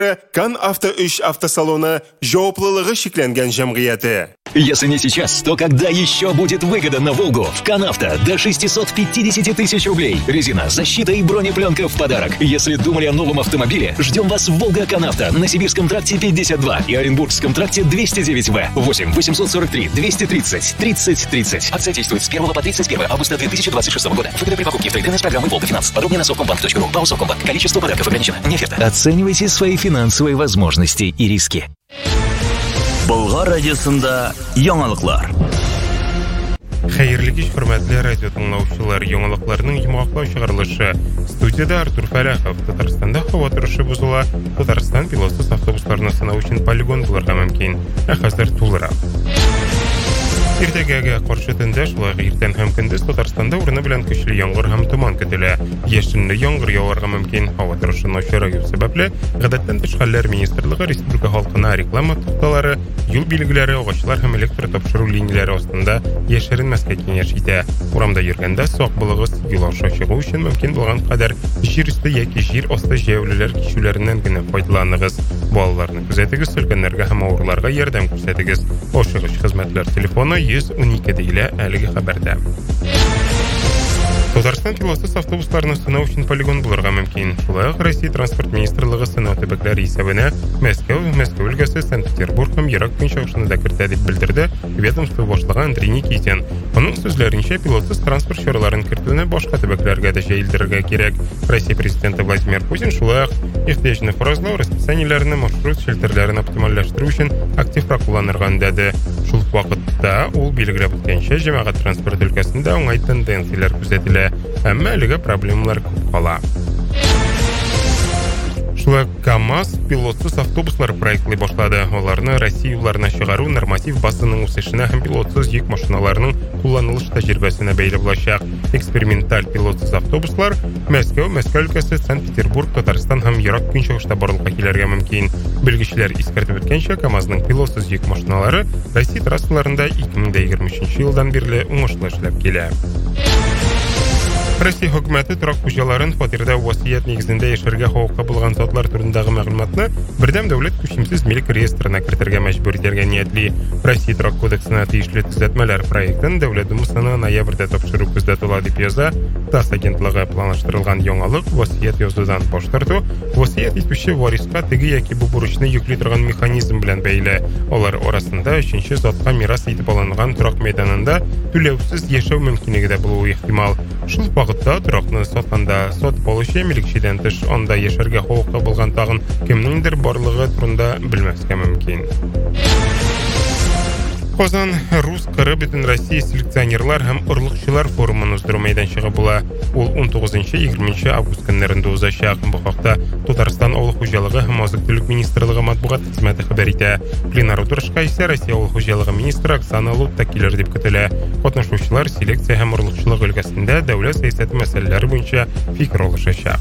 Kan Avto 3 автосалоны жауаплылығы шекленген жамғияты. Если не сейчас, то когда еще будет выгода на Волгу? В Канавто до 650 тысяч рублей. Резина, защита и бронепленка в подарок. Если думали о новом автомобиле, ждем вас в Волга Канавто на Сибирском тракте 52 и Оренбургском тракте 209В. 8 843 230 30 30. Акция действует с 1 по 31 августа 2026 года. Выгода при покупке в трейдинг с программы Волга Финанс. Подробнее на совкомбанк.ру. ПАО Совкомбанк. Количество подарков ограничено. Не оферта. Оценивайте свои финансовые возможности и риски. Болгар радиосында яңалыклар. Хәерле кич, хөрмәтле радио тыңлаучылар, яңалыкларның йомгаклау чыгарылышы. Студияда Артур Фәләхов. Татарстанда һава торышы бозыла. Татарстан пилотсыз автобусларны сынау өчен полигон булырга мөмкин. Хәзер тулырак. Иртәгәгә каршы төндә шулай иртән һәм көндез Татарстанда урыны белән көчле яңгыр һәм томан көтелә. Яшенле яңгыр яварга мөмкин. Һава торышы начараю сәбәпле, гадәттән тыш хәлләр министрлыгы республика халкына реклама тукталары, юл билгеләре, агачлар һәм электр тапшыру линияләре астында яшеренмәскә киңәш итә. Урамда йөргәндә сак булыгыз, юл аша чыгу өчен мөмкин булган кадәр җир өсте яки җир асты җәяүлеләр кичүләреннән генә файдаланыгыз. Балаларны күзәтегез, өлкәннәргә һәм авырларга ярдәм күрсәтегез. Ашыгыч хезмәтләр телефоны 112 дилә әлеге хәбәрдә. Татарстан пилотсыз автобусларны сынау өчен полигон булырга мөмкин. Шулай ук Россия транспорт министрлыгы сынау төбәкләре исәбенә Мәскәү өлкәсе, Санкт-Петербург һәм Ерак Көнчыгышны да кертә дип белдерде ведомство башлыгы Андрей Никитин. Аның сүзләренчә, пилотсыз транспорт чараларын кертүне башка төбәкләргә дә җәелдерергә кирәк. Россия президенты Владимир Путин шулай ук ихтыяҗны фаразлау расписаниеләрне, маршрут челтәрләрен оптимальләштерү өчен активрак кулланырга өндәде. Шул вакытта ул билгеләп үткәнчә, җәмәгать транспорт өлкәсендә уңай тенденцияләр күзәтелә. Әмма әлегә проблемалар күп кала. Шулай КАМАЗ пилотсыз автобуслар проектлый башлады. Аларны Россия юлларына чыгару норматив базаның үсешенә һәм пилотсыз йөк машиналарының кулланылыш тәҗрибәсенә бәйле булачак. Эксперименталь пилотсыз автобуслар Мәскәү өлкәсе, Санкт-Петербург, Татарстан һәм Ерак Көнчыгышта барлыкка килергә мөмкин. Белгечләр искәртеп үткәнчә, КАМАЗның пилотсыз йөк машиналары Россия трассаларында 2023 елдан бирле уңышлы эшләп килә. Россия хөкүмәте торак хуҗаларын фатирда васыят нигезендә яшәргә хокукы булган затлар турындагы мәгълүматны бердәм дәүләт күчемсез милек реестрына кертергә мәҗбүр итәргә ниятли. Россия торак кодексына тиешле төзәтмәләр проектын дәүләт думасына ноябрьдә тапшыру күздә тола дип яза ТАСС агентлыгы. Планлаштырылган яңалык васыят язудан баш тарту, васыят итүче вариска теге яки бу бурычны йөкли торган механизм белән бәйле. Алар арасында өченче затка мирас итеп алынган торак мәйданында түләүсез яшәү мөмкинлеге дә булуы ихтимал. Шул вакытта торакны сатканда сатып алучы милекчедән тыш анда яшәргә хокукы булган тагын кемнеңдер барлыгы турында белмәскә мөмкин. Казан Рус кыры бөтен Россия селекционерлар һәм орлыкчылар форумын уздыру мәйданчыгы була. Ул 19-20 август көннәрендә узачак. Бу хакта Татарстан авыл хуҗалыгы һәм азык-төлек министрлыгы матбугат хезмәте хәбәр итә. Пленар утырышка исә Россия авыл хуҗалыгы министры Оксана Лутта килер дип көтелә. Катнашучылар селекция һәм орлыкчылык өлкәсендә дәүләт сәясәте мәсьәләләре буенча фикер алышачак.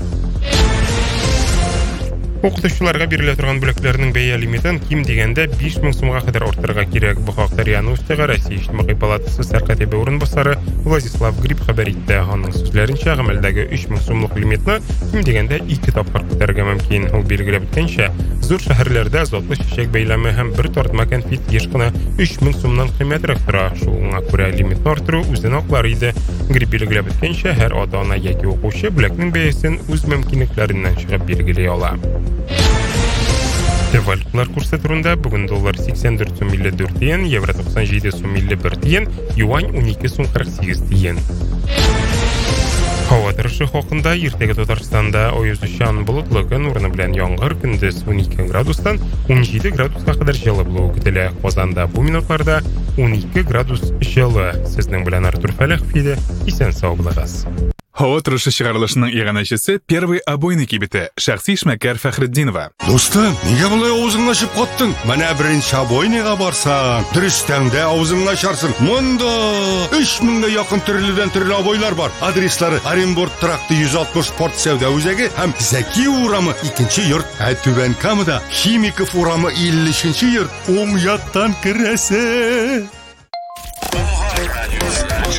Укытучыларга бирелә торган бүләкләрнең бәя лимитын ким дигәндә 5000 сумга кадәр арттырырга кирәк. Бу хакта РИА Новостига Россия иҗтимагый палатасы сәркәтибе урынбасары Владислав Гриб хәбәр итте. Аның сүзләренчә, гамәлдәге 3000 сумлык лимитны ким дигәндә 2 тапкыр күтәрергә мөмкин. Ул билгеләп үткәнчә, зур шәһәрләрдә затлы чәчәк бәйләме һәм бер тартма конфет еш кына 3000 сумнан кыйммәтрәк тора. Шуңа күрә лимитны арттыру үзен аклар иде. Гриб билгеләп үткәнчә, һәр ата-ана яки укучы бүләкнең бәясен үз мөмкинлекләреннән чыгып билгели ала. Валюталар курсы турында бүген доллар 84 сум 54 тиен, евро 97 сум 51 тиен, юань 12 сум 48 тиен. Һава торышы хакында иртәгә Татарстанда оязучан болытлы көн урыны белән яңгыр, көндез 12 градустан 17 градуска кадәр җылы булуы көтелә. Казанда бу минутларда 12 градус җылы. Сезнең белән Артур Фәләхов иде. Исән сау булыгыз. Һава торышы чыгарылышының иганәчесе первый обойный кибете Шәхси Эшмәкәр Фәхретдинова. Достым, нигә булай авызыңны ачып каттың? Менә беренче обойныйга барсаң, дөрестәңдә авызыңны ачарсың. Монда 3000 якын төрледән төрле обойлар бар. Адреслары Оренбург тракты 160 спорт сәүдә үзәге һәм Зәки урамы 2нче йорт. Түбән Камада Химиков урамы 50нче йорт. Уң яктан керәсе.